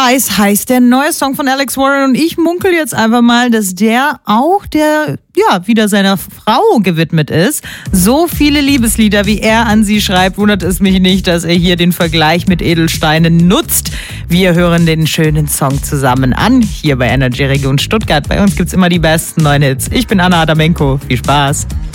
Weiß heißt der neue Song von Alex Warren und ich munkel jetzt einfach mal, dass der auch wieder seiner Frau gewidmet ist. So viele Liebeslieder, wie er an sie schreibt, wundert es mich nicht, dass er hier den Vergleich mit Edelsteinen nutzt. Wir hören den schönen Song zusammen an, hier bei Energy Region Stuttgart. Bei uns gibt's immer die besten neuen Hits. Ich bin Anna Adamenko. Viel Spaß.